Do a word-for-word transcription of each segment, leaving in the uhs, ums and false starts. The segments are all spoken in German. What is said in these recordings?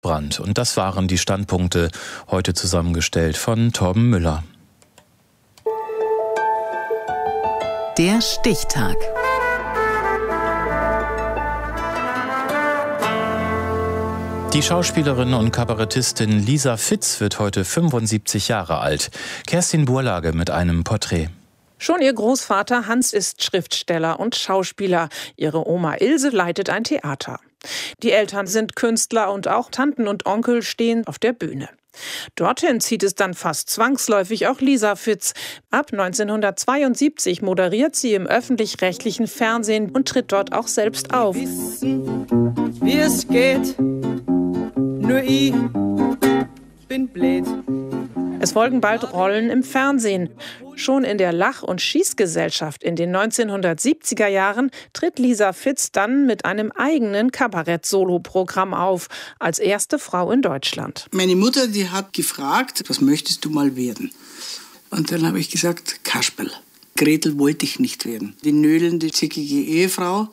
Brand. Und das waren die Standpunkte, heute zusammengestellt von Torben Müller. Der Stichtag. Die Schauspielerin und Kabarettistin Lisa Fitz wird heute fünfundsiebzig Jahre alt. Kerstin Burlage mit einem Porträt. Schon ihr Großvater Hans ist Schriftsteller und Schauspieler. Ihre Oma Ilse leitet ein Theater. Die Eltern sind Künstler und auch Tanten und Onkel stehen auf der Bühne. Dorthin zieht es dann fast zwangsläufig auch Lisa Fitz. Ab neunzehnhundertzweiundsiebzig moderiert sie im öffentlich-rechtlichen Fernsehen und tritt dort auch selbst auf. Wissen, wie es geht, nur ich bin blöd. Es folgen bald Rollen im Fernsehen. Schon in der Lach- und Schießgesellschaft in den neunzehnhundertsiebziger Jahren tritt Lisa Fitz dann mit einem eigenen Kabarett-Solo-Programm auf, als erste Frau in Deutschland. Meine Mutter, die hat gefragt, was möchtest du mal werden? Und dann habe ich gesagt, Kasperl. Gretel wollte ich nicht werden. Die nödelnde, zickige Ehefrau.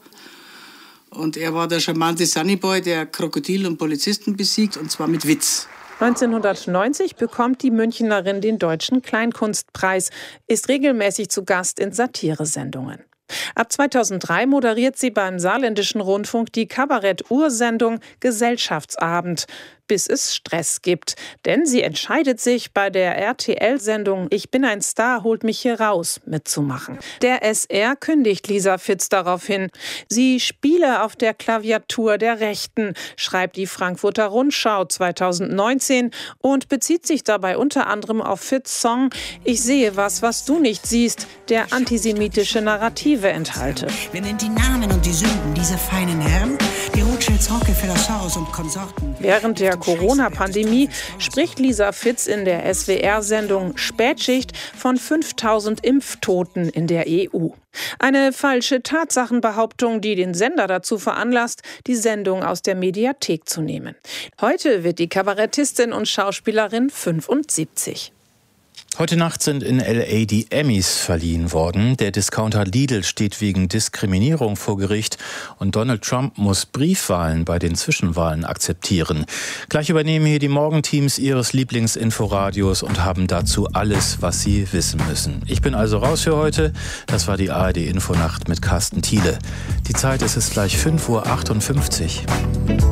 Und er war der charmante Sunnyboy, der Krokodil und Polizisten besiegt, und zwar mit Witz. neunzehnhundertneunzig bekommt die Münchnerin den Deutschen Kleinkunstpreis, ist regelmäßig zu Gast in Satiresendungen. Ab zweitausenddrei moderiert sie beim Saarländischen Rundfunk die Kabarett-Ursendung Gesellschaftsabend, bis es Stress gibt. Denn sie entscheidet sich, bei der R T L-Sendung Ich bin ein Star, holt mich hier raus mitzumachen. Der S R kündigt Lisa Fitz darauf hin. Sie spiele auf der Klaviatur der Rechten, schreibt die Frankfurter Rundschau zweitausendneunzehn und bezieht sich dabei unter anderem auf Fitz' Song Ich sehe was, was du nicht siehst, der antisemitische Narrative enthalte. Wir nennen die Namen und die Sünden dieser feinen Herren, die Rothschilds, Rockefeller, Soros und Konsorten. Während der Corona-Pandemie spricht Lisa Fitz in der S W R-Sendung Spätschicht von fünftausend Impftoten in der E U. Eine falsche Tatsachenbehauptung, die den Sender dazu veranlasst, die Sendung aus der Mediathek zu nehmen. Heute wird die Kabarettistin und Schauspielerin fünfundsiebzig. Heute Nacht sind in L A die Emmys verliehen worden. Der Discounter Lidl steht wegen Diskriminierung vor Gericht und Donald Trump muss Briefwahlen bei den Zwischenwahlen akzeptieren. Gleich übernehmen hier die Morgenteams Ihres Lieblingsinforadios und haben dazu alles, was Sie wissen müssen. Ich bin also raus für heute. Das war die A R D Infonacht mit Carsten Thiele. Die Zeit ist es gleich fünf Uhr achtundfünfzig.